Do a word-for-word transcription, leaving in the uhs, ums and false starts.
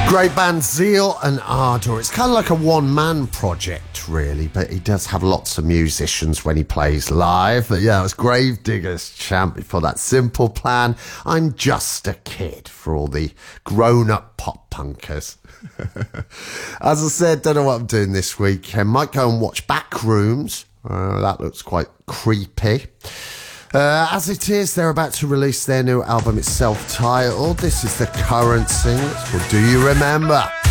Great band, Zeal and Ardor. It's kind of like a one-man project, really, but he does have lots of musicians when he plays live. But yeah, it was Gravediggers Chant before that. Simple Plan. I'm Just a Kid for all the grown-up pop punkers. As I said, don't know what I'm doing this weekend. Might go and watch Backrooms. Uh, that looks quite creepy. Uh, as it is, they're about to release their new album. It's self-titled. This is the current single. It's called Do You Remember?